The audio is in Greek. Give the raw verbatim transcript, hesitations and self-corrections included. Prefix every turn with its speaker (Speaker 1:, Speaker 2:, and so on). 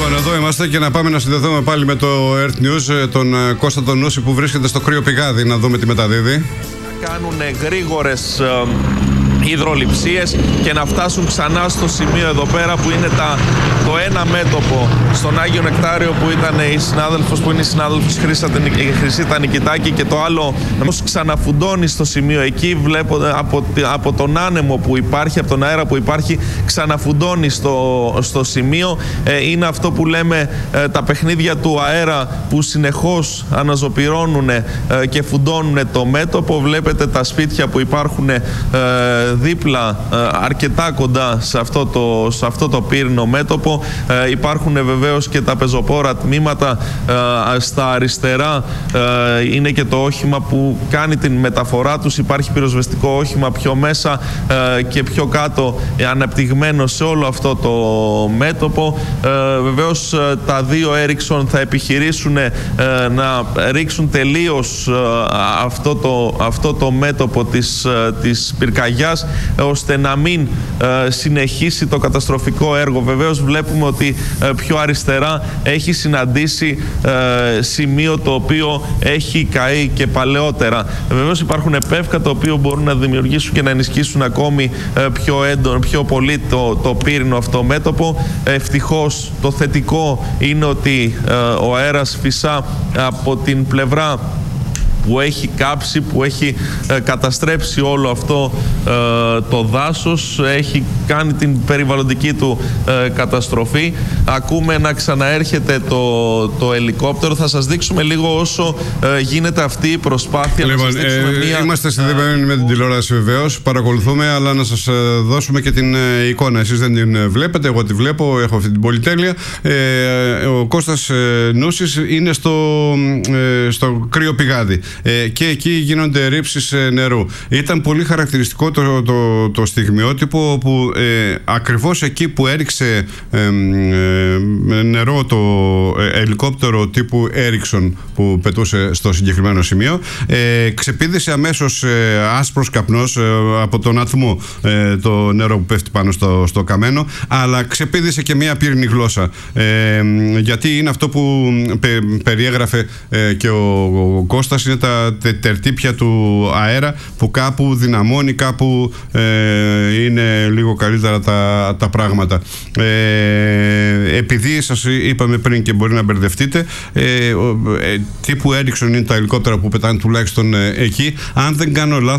Speaker 1: Λοιπόν, εδώ είμαστε και να πάμε να συνδεθούμε πάλι με το Earth News, τον Κώστα τον Νούση που βρίσκεται στο κρύο πηγάδι, να δούμε τι μεταδίδει.
Speaker 2: Να κάνουν γρήγορες υδρολειψίες και να φτάσουν ξανά στο σημείο εδώ πέρα που είναι τα, το ένα μέτωπο στον Άγιο Νεκτάριο που ήταν η συνάδελφος που είναι η συνάδελφος Χρυσή Τανικητάκη, και το άλλο όμως ξαναφουντώνει στο σημείο εκεί. Βλέπω από, από τον άνεμο που υπάρχει, από τον αέρα που υπάρχει, ξαναφουντώνει στο, στο σημείο. Ε, είναι αυτό που λέμε ε, τα παιχνίδια του αέρα που συνεχώς αναζωπυρώνουν ε, και φουντώνουν το μέτωπο. Βλέπετε τα σπίτια που υπάρχουν ε, δίπλα, αρκετά κοντά σε αυτό το, σε αυτό το πύρινο μέτωπο. Ε, υπάρχουν βεβαίως και τα πεζοπόρα τμήματα. Ε, στα αριστερά ε, είναι και το όχημα που κάνει την μεταφορά τους. Υπάρχει πυροσβεστικό όχημα πιο μέσα ε, και πιο κάτω, ε, αναπτυγμένο σε όλο αυτό το μέτωπο. Ε, βεβαίως ε, τα δύο Έριξον θα επιχειρήσουν ε, να ρίξουν τελείως ε, αυτό, το, αυτό το μέτωπο της, ε, της πυρκαγιάς, ώστε να μην ε, συνεχίσει το καταστροφικό έργο. Βεβαίως βλέπουμε ότι ε, πιο αριστερά έχει συναντήσει ε, σημείο το οποίο έχει καεί και παλαιότερα. Βεβαίως υπάρχουν πεύκα το οποίο μπορούν να δημιουργήσουν και να ενισχύσουν ακόμη ε, πιο έντονο, πιο πολύ το, το πύρινο αυτό μέτωπο. Ευτυχώς το θετικό είναι ότι ε, ο αέρας φυσά από την πλευρά που έχει κάψει, που έχει ε, καταστρέψει όλο αυτό ε, το δάσος, έχει κάνει την περιβαλλοντική του ε, καταστροφή. Ακούμε να ξαναέρχεται το, το ελικόπτερο. Θα σας δείξουμε λίγο όσο ε, γίνεται αυτή η προσπάθεια.
Speaker 1: Λοιπόν,
Speaker 2: να σας δείξουμε
Speaker 1: ε,
Speaker 2: μία...
Speaker 1: είμαστε συνδεδεμένοι με την τηλεόραση βεβαίως, παρακολουθούμε, αλλά να σας δώσουμε και την ε, εικόνα. Εσείς δεν την βλέπετε, εγώ τη βλέπω, έχω αυτή την πολυτέλεια. Ε, ο Κώστας ε, Νούσης είναι στο, ε, στο κρύο πηγάδι. Ε, και εκεί γίνονται ρήψεις ε, νερού. Ήταν πολύ χαρακτηριστικό το, το, το στιγμιότυπο που ε, ακριβώς εκεί που έριξε ε, ε, νερό το ε, ελικόπτερο τύπου Έριξον που πετούσε στο συγκεκριμένο σημείο, ε, ξεπήδησε αμέσως ε, άσπρος καπνός ε, από τον ατμό ε, το νερό που πέφτει πάνω στο, στο καμένο, αλλά ξεπήδησε και μια πύρινη γλώσσα, ε, γιατί είναι αυτό που πε, περιέγραφε ε, και ο, ο Κώστας, είναι τα τερτύπια του αέρα που κάπου δυναμώνει, κάπου ε, είναι λίγο καλύτερα τα, τα πράγματα. Ε, επειδή σας είπαμε πριν και μπορεί να μπερδευτείτε, ε, ε, τύπου Έριξον είναι τα ελικόπτερα που πετάνε τουλάχιστον ε, εκεί. Αν δεν κάνω λάθος,